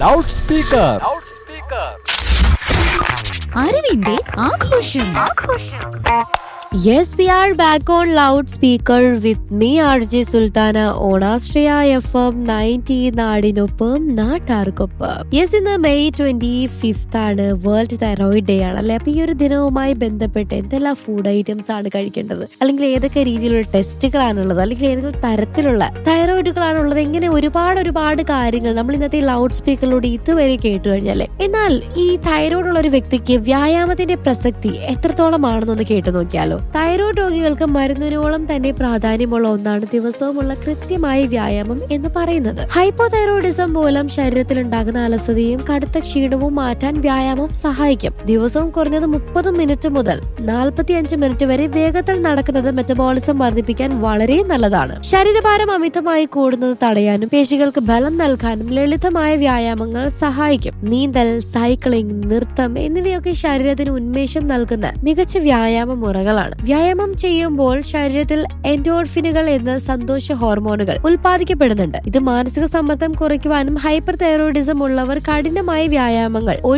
Loud speaker. അറിവിന്റെ ആഘോഷം. Yes, we are back on loudspeaker with me, RJ Sultana, on Astrea FM 90 നാടിനൊപ്പം നാട്ടാർക്കൊപ്പം. Yes, ഇന്ന് May 25 ആണ്, വേൾഡ് തൈറോയിഡ് ഡേ ആണ് അല്ലെ. അപ്പൊ ഈ ഒരു ദിനവുമായി ബന്ധപ്പെട്ട് എന്തെല്ലാം ഫുഡ് ഐറ്റംസ് ആണ് കഴിക്കേണ്ടത്, അല്ലെങ്കിൽ ഏതൊക്കെ രീതിയിലുള്ള ടെസ്റ്റുകളാണുള്ളത്, അല്ലെങ്കിൽ ഏതെങ്കിലും തരത്തിലുള്ള തൈറോയിഡുകളാണുള്ളത്, ഇങ്ങനെ ഒരുപാട് കാര്യങ്ങൾ നമ്മൾ ഇന്നത്തെ ലൗഡ് സ്പീക്കറിലൂടെ ഇതുവരെ കേട്ടു കഴിഞ്ഞാലേ. എന്നാൽ ഈ തൈറോയിഡ് ഉള്ള ഒരു വ്യക്തിക്ക് വ്യായാമത്തിന്റെ പ്രസക്തി എത്രത്തോളമാണെന്നൊന്ന് കേട്ടു നോക്കിയാലോ. തൈറോയ്ഡ് രോഗികൾക്ക് മരുന്നിനോളം തന്നെ പ്രാധാന്യമുള്ള ഒന്നാണ് ദിവസവുമുള്ള കൃത്യമായ വ്യായാമം എന്ന് പറയുന്നത്. ഹൈപ്പോതൈറോയിഡിസം മൂലം ശരീരത്തിൽ ഉണ്ടാകുന്ന അലസതയും കടുത്ത ക്ഷീണവും മാറ്റാൻ വ്യായാമം സഹായിക്കും. ദിവസവും കുറഞ്ഞത് 30 മിനിറ്റ് മുതൽ 45 മിനിറ്റ് വരെ വേഗത്തിൽ നടക്കുന്നത് മെറ്റബോളിസം വർദ്ധിപ്പിക്കാൻ വളരെ നല്ലതാണ്. ശരീരഭാരം അമിതമായി കൂടുന്നത് തടയാനും പേശികൾക്ക് ബലം നൽകാനും ലളിതമായ വ്യായാമങ്ങൾ സഹായിക്കും. നീന്തൽ, സൈക്ലിംഗ്, നൃത്തം എന്നിവയൊക്കെ ശരീരത്തിന് ഉന്മേഷം നൽകുന്ന മികച്ച വ്യായാമ മുറകളാണ്. വ്യായാമം ചെയ്യുമ്പോൾ ശരീരത്തിൽ എൻഡോർഫിനുകൾ എന്ന സന്തോഷ ഹോർമോണുകൾ ഉൽപ്പാദിക്കപ്പെടുന്നുണ്ട്. ഇത് മാനസിക സമ്മർദ്ദം കുറയ്ക്കുവാനും ഹൈപ്പർ തൈറോയിഡിസം ഉള്ളവർ കഠിനമായ വ്യായാമങ്ങൾ